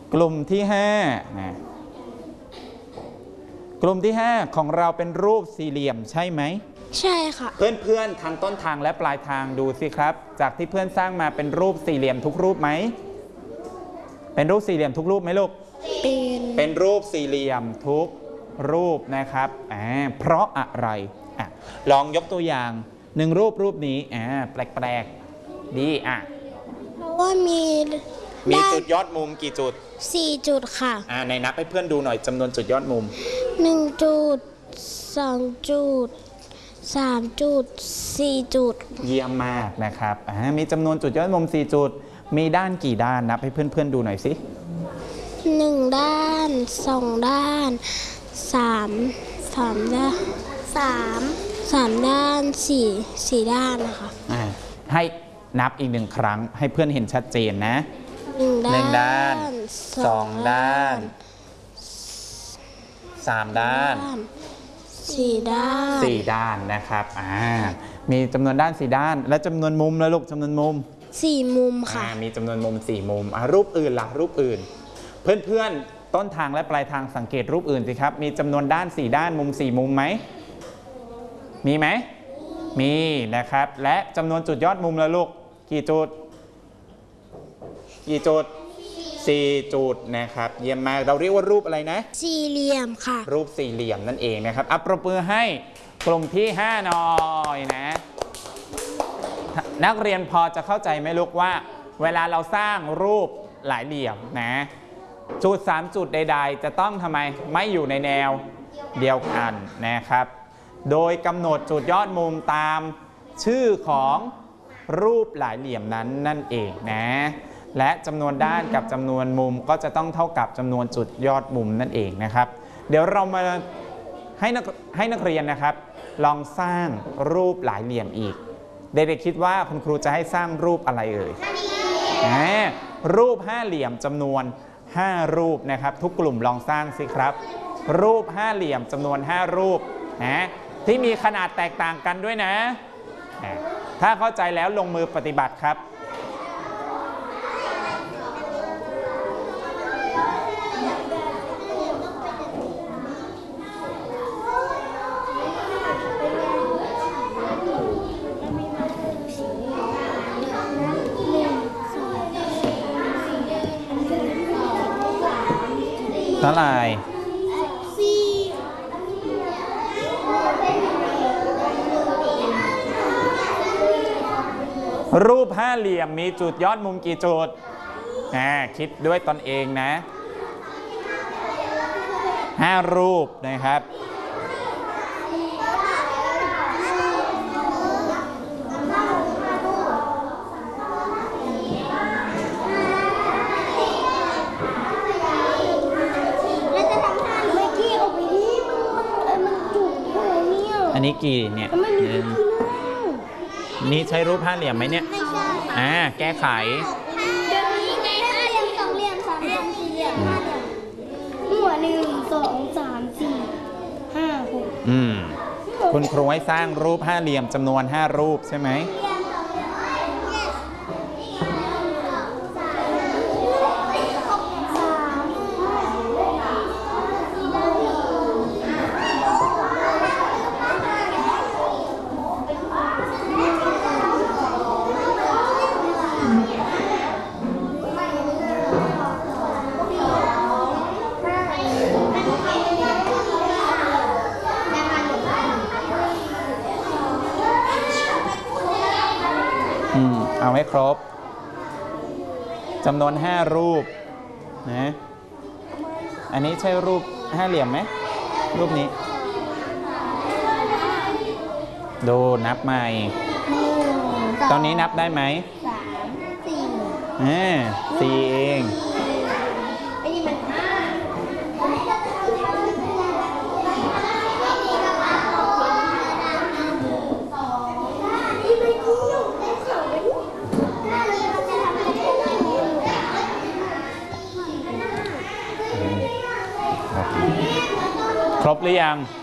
กลุ่มที่5นะกลุ่มที่5ของเราเป็นรูปสี่เหลี่ยมใช่ไหมใช่ค่ะเพื่อนๆทางต้นทางและปลายทางดูสิครับจากที่เพื่อนสร้างมาเป็นรูปสี่เหลี่ยมทุกรูปไหมเป็นรูปสี่เหลี่ยมทุกรูปไหมลูกเป็นรูปสี่เหลี่ยมทุกรูปนะครับเพราะอะไรลองยกตัวอย่าง1รูปนี้แปลกๆดีเพราะว่ามีจุดยอดมุมกี่จุด 4จุดค่ะในนับให้เพื่อนดูหน่อยจำนวนจุดยอดมุม 1จุด2จุด3จุด4จุดเยี่ยมมากนะครับมีจำนวนจุดยอดมุม4จุดมีด้านกี่ด้านนับให้เพื่อนๆดูหน่อยสิ 1ด้าน2ด้าน3ด้าน3ด้าน4ด้านนะคะให้นับอีก1ครั้งให้เพื่อนเห็นชัดเจนนะ1ด้าน2ด้าน3ด้าน4ด้านนะครับมีจำนวนด้าน4ด้านและจำนวนมุมแล้วลูกจำนวนมุม 4มุมค่ะมีจำนวนมุม4มุมรูปอื่นล่ะรูปอื่นเพื่อนๆต้นทางและปลายทางสังเกตรูปอื่นสิครับมีจำนวนด้าน4ด้านมุม4มุมไหมมีไหมมีนะครับและจำนวนจุดยอดมุมแล้วลูกกี่จุด4จุดนะครับเยี่ยมมากเราเรียกว่ารูปอะไรนะสี่เหลี่ยมค่ะรูปสี่เหลี่ยมนั่นเองนะครับปรบมือให้กลุ่มที่5หน่อยนะนักเรียนพอจะเข้าใจไหมลูกว่าเวลาเราสร้างรูปหลายเหลี่ยมนะจุด3จุดใดๆจะต้องทำไมไม่อยู่ในแนวเดียวกันนะครับโดยกำหนดจุดยอดมุมตามชื่อของรูปหลายเหลี่ยมนั้นนั่นเองนะและจำนวนด้านกับจำนวนมุมก็จะต้องเท่ากับจำนวนจุดยอดมุมนั่นเองนะครับเดี๋ยวเรามาให้นักเรียนนะครับลองสร้างรูปหลายเหลี่ยมอีกเด็กๆคิดว่าคุณครูจะให้สร้างรูปอะไรเอ่ยรูปห้าเหลี่ยมจำนวน5รูปนะครับทุกกลุ่มลองสร้างสิครับรูปห้าเหลี่ยมจำนวน5รูปนะที่มีขนาดแตกต่างกันด้วยนะถ้าเข้าใจแล้วลงมือปฏิบัติครับเท่าไหร่รูปห้าเหลี่ยมมีจุดยอดมุมกี่จุดคิดด้วยตนเองนะ5รูปนะครับอันนี้กี่เนี่ยนี่ใช้รูปห้าเหลี่ยมไหมเนี่ยแก้ไขเดี๋ยวนี้ไง5เหลี่ยม2เหลี่ยม3เหลี่ยม4เหลี่ยม5เหลี่ยมหัว1 2 3 4 5 6 คุณครูให้สร้างรูปห้าเหลี่ยมจำนวน5รูปใช่ไหมเอาให้ครบจำนวน5รูปนะอันนี้ใช่รูปห้าเหลี่ยมไหมรูปนี้ดูนับใหม่ตอนนี้นับได้ไหม3 4 4เองครบหรือยัง